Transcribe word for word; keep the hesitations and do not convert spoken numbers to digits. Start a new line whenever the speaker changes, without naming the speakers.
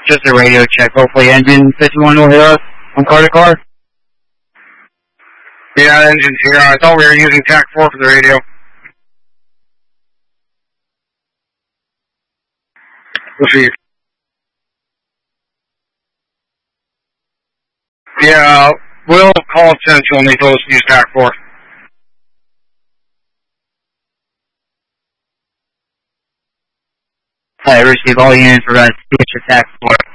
Just a radio check. Hopefully engine fifty-one will hear us on car to car.
Yeah, engine's here. I thought we were using T A C four for the radio. We'll see. Yeah, we'll call Central and they told us to use T A C four.
I receive all units for us to get your T A C four.